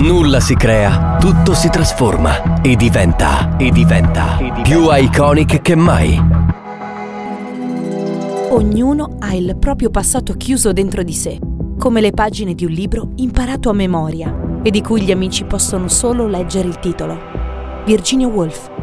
Nulla si crea, tutto si trasforma e diventa più iconic che mai. Ognuno ha il proprio passato chiuso dentro di sé, come le pagine di un libro imparato a memoria e di cui gli amici possono solo leggere il titolo. Virginia Woolf.